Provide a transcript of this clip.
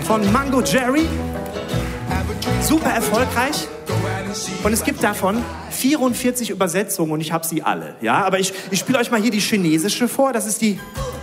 von Mango Jerry. Super erfolgreich. Und es gibt davon 44 Übersetzungen und ich habe sie alle. Ja, aber ich spiele euch mal hier die chinesische vor. Das ist die